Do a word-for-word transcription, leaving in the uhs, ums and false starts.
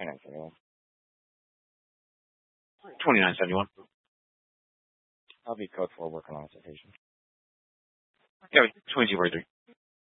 twenty-nine seventy-one. twenty-nine seventy-one. I'll be code four working on a citation. Yeah, twenty-two forty-three.